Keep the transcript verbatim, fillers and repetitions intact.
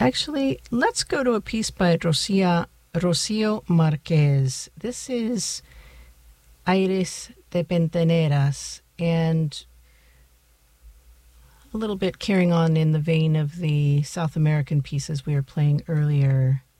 Actually, let's go to a piece by Rocia, Rocio Marquez. This is Aires de Penteneras, and a little bit carrying on in the vein of the South American pieces we were playing earlier.